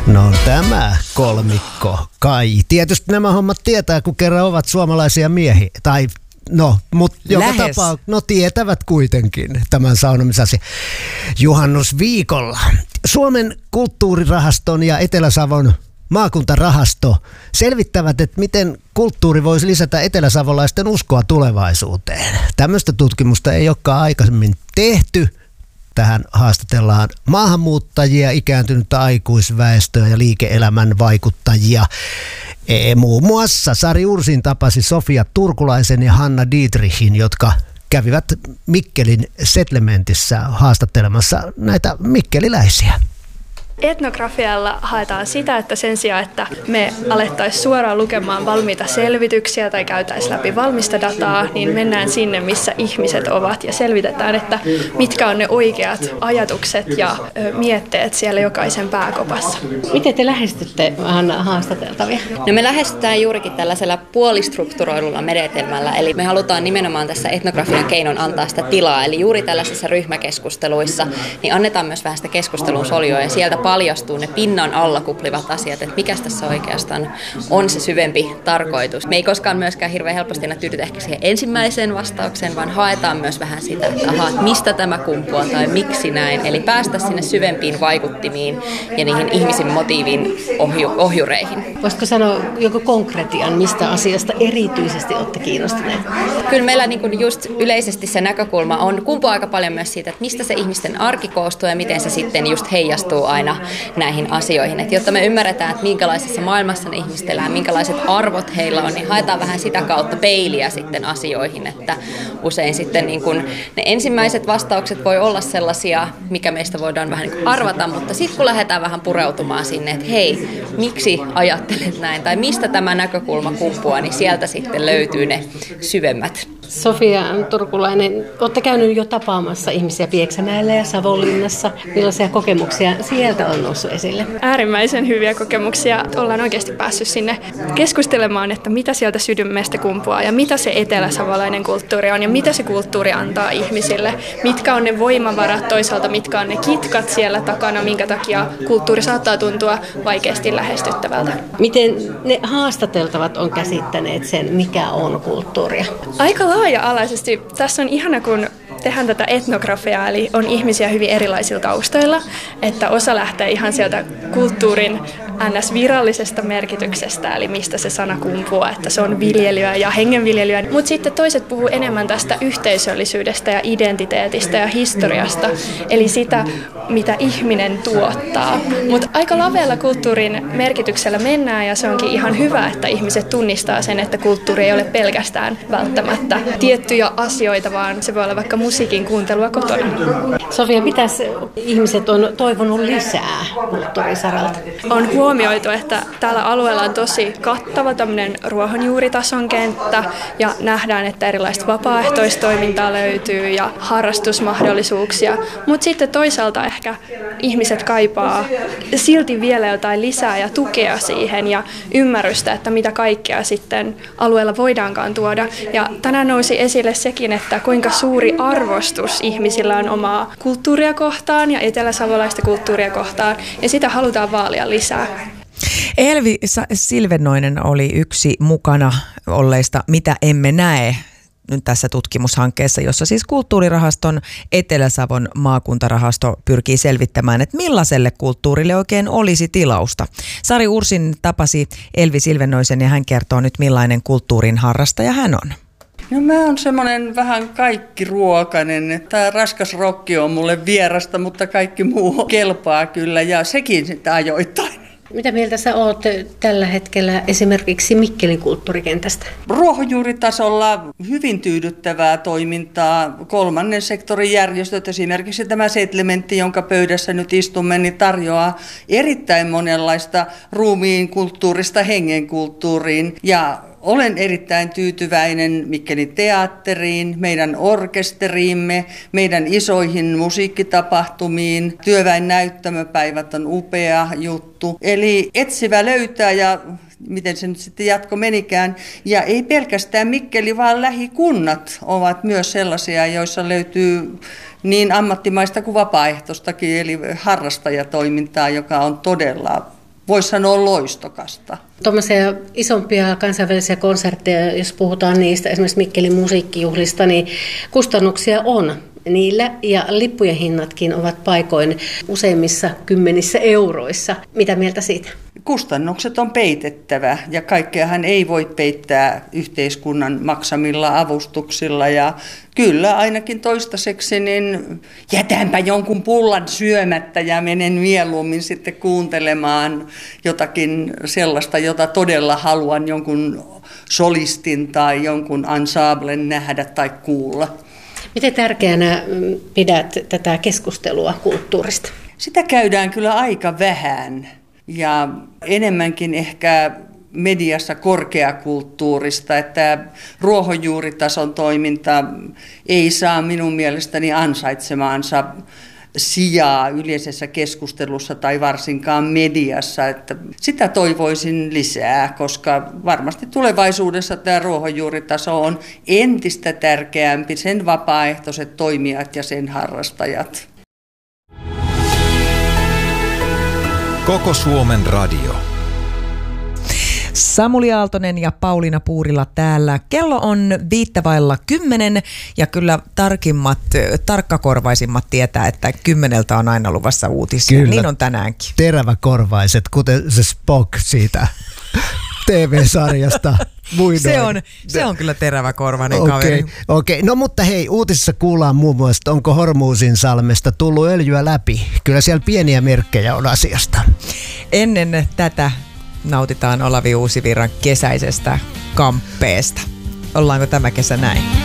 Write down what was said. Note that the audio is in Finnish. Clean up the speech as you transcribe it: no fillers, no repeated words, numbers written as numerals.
No tämä kolmikko kai. Tietysti nämä hommat tietää, kun kerran ovat suomalaisia miehiä. Tai mutta joka tapauksessa, tietävät kuitenkin tämän saunomisasi juhannusviikolla. Suomen kulttuurirahaston ja Etelä-Savon maakuntarahasto selvittävät, että miten kulttuuri voisi lisätä eteläsavolaisten uskoa tulevaisuuteen. Tämmöistä tutkimusta ei olekaan aikaisemmin tehty. Tähän haastatellaan maahanmuuttajia, ikääntynyttä aikuisväestöä ja liike-elämän vaikuttajia. Muun muassa Sari Ursin tapasi Sofia Turkulaisen ja Hanna Dietrichin, jotka kävivät Mikkelin settlementissä haastattelemassa näitä mikkeliläisiä. Etnografialla haetaan sitä, että sen sijaan, että me alettaisiin suoraan lukemaan valmiita selvityksiä tai käytäisiin läpi valmista dataa, niin mennään sinne, missä ihmiset ovat ja selvitetään, että mitkä on ne oikeat ajatukset ja mietteet siellä jokaisen pääkopassa. Miten te lähestytte haastateltavia? No me lähestytään juurikin tällaisella puolistrukturoidulla menetelmällä, eli me halutaan nimenomaan tässä etnografian keinon antaa sitä tilaa, eli juuri tällaisissa ryhmäkeskusteluissa niin annetaan myös vähän sitä keskustelun soljoa ja sieltä paljastuu ne pinnan alla kuplivat asiat, että mikä tässä oikeastaan on se syvempi tarkoitus. Me ei koskaan myöskään hirveän helposti tyydytä ehkä siihen ensimmäiseen vastaukseen, vaan haetaan myös vähän sitä, että mistä tämä kumpuaa tai miksi näin. Eli päästä sinne syvempiin vaikuttimiin ja niihin ihmisen motiivin ohjureihin. Voisitko sanoa joku konkretian, mistä asiasta erityisesti olette kiinnostuneet? Kyllä meillä just yleisesti se näkökulma kumpuaa aika paljon myös siitä, että mistä se ihmisten arki koostuu ja miten se sitten just heijastuu aina näihin asioihin. Et jotta me ymmärretään, että minkälaisessa maailmassa ne ihmiset elää, minkälaiset arvot heillä on, niin haetaan vähän sitä kautta peiliä sitten asioihin, että usein sitten ne ensimmäiset vastaukset voi olla sellaisia, mikä meistä voidaan vähän arvata, mutta sitten kun lähdetään vähän pureutumaan sinne, että hei, miksi ajattelet näin, tai mistä tämä näkökulma kumpuaa, niin sieltä sitten löytyy ne syvemmät. Sofia Turkulainen, olette käynyt jo tapaamassa ihmisiä Pieksämäellä ja Savonlinnassa. Millaisia kokemuksia sieltä on noussut esille? Äärimmäisen hyviä kokemuksia. Ollaan oikeasti päässyt sinne keskustelemaan, että mitä sieltä sydämestä kumpuaa ja mitä se eteläsavolainen kulttuuri on ja mitä se kulttuuri antaa ihmisille. Mitkä on ne voimavarat, toisaalta mitkä on ne kitkat siellä takana, minkä takia kulttuuri saattaa tuntua vaikeasti lähestyttävältä. Miten ne haastateltavat on käsittäneet sen, mikä on kulttuuria? Aika laaja-alaisesti. Tässä on ihana, kun tehdään tätä etnografiaa, eli on ihmisiä hyvin erilaisilla taustoilla, että osa lähtee ihan sieltä kulttuurin NS-virallisesta merkityksestä, eli mistä se sana kumpuaa, että se on viljelyä ja hengenviljelyä. Mutta sitten toiset puhuu enemmän tästä yhteisöllisyydestä ja identiteetistä ja historiasta, eli sitä, mitä ihminen tuottaa. Mutta aika lavealla kulttuurin merkityksellä mennään, ja se onkin ihan hyvä, että ihmiset tunnistaa sen, että kulttuuri ei ole pelkästään välttämättä tiettyjä asioita, vaan se voi olla vaikka musiikin kuuntelua kotona. Sofia, mitäs ihmiset on toivonut lisää kulttuurisaralta? On huomioitu, että tällä alueella on tosi kattava tämmöinen ruohonjuuritason kenttä ja nähdään, että erilaista vapaaehtoistoimintaa löytyy ja harrastusmahdollisuuksia, mutta sitten toisaalta ehkä ihmiset kaipaa silti vielä jotain lisää ja tukea siihen ja ymmärrystä, että mitä kaikkea sitten alueella voidaankaan tuoda. Ja tänään nousi esille sekin, että kuinka suuri arvostus ihmisillä on omaa kulttuuria kohtaan ja eteläsavolaista kulttuuria kohtaan, ja sitä halutaan vaalia lisää. Elvi Silvennoinen oli yksi mukana olleista Mitä emme näe nyt tässä tutkimushankkeessa, jossa siis Kulttuurirahaston Etelä-Savon maakuntarahasto pyrkii selvittämään, että millaiselle kulttuurille oikein olisi tilausta. Sari Ursin tapasi Elvi Silvennoisen ja hän kertoo nyt, millainen kulttuurin harrastaja hän on. No mä oon semmoinen vähän kaikkiruokainen. Tää raskas rokki on mulle vierasta, mutta kaikki muu kelpaa kyllä ja sekin sitä ajoittain. Mitä mieltä sä oot tällä hetkellä esimerkiksi Mikkelin kulttuurikentästä? Ruohonjuuritasolla hyvin tyydyttävää toimintaa. Kolmannen sektorin järjestöt, esimerkiksi tämä settlementti, jonka pöydässä nyt istumme, niin tarjoaa erittäin monenlaista ruumiin kulttuurista hengenkulttuuriin. Ja olen erittäin tyytyväinen Mikkelin teatteriin, meidän orkesteriimme, meidän isoihin musiikkitapahtumiin. Työväen näyttämöpäivät on upea juttu. Eli etsivä löytää ja miten se nyt sitten jatko menikään. Ja ei pelkästään Mikkeli, vaan lähikunnat ovat myös sellaisia, joissa löytyy niin ammattimaista kuin vapaaehtoistakin, eli harrastajatoimintaa, joka on todella voisi sanoa loistokasta. Tuommoisia isompia kansainvälisiä konsertteja, jos puhutaan niistä, esimerkiksi Mikkelin musiikkijuhlista, niin kustannuksia on niillä ja lippujen hinnatkin ovat paikoin useimmissa kymmenissä euroissa. Mitä mieltä siitä? Kustannukset on peitettävä ja kaikkeahan ei voi peittää yhteiskunnan maksamilla avustuksilla ja kyllä ainakin toistaiseksi niin jätänpä jonkun pullan syömättä ja menen mieluummin sitten kuuntelemaan jotakin sellaista, jota todella haluan jonkun solistin tai jonkun ensemblen nähdä tai kuulla. Miten tärkeänä pidät tätä keskustelua kulttuurista? Sitä käydään kyllä aika vähän ja enemmänkin ehkä mediassa korkeakulttuurista, että ruohonjuuritason toiminta ei saa minun mielestäni ansaitsemaansa sijaa yleisessä keskustelussa tai varsinkaan mediassa. Että sitä toivoisin lisää, koska varmasti tulevaisuudessa tämä ruohonjuuritaso on entistä tärkeämpi, sen vapaaehtoiset toimijat ja sen harrastajat. Koko Suomen radio. Samuli Aaltonen ja Pauliina Puurila täällä. Kello on 9:05 ja kyllä tarkkakorvaisimmat tietää, että 10 on aina luvassa uutisia. Kyllä. Niin on tänäänkin. Teräväkorvaiset, kuten se Spock siitä TV-sarjasta. Se on kyllä teräväkorvainen kaveri. Okei. No mutta hei, uutisissa kuullaan muun muassa, onko Hormuzinsalmesta tullut öljyä läpi. Kyllä siellä pieniä merkkejä on asiasta. Ennen tätä nautitaan Olavi Uusivirran kesäisestä kamppeesta. Ollaanko tämä kesä näin?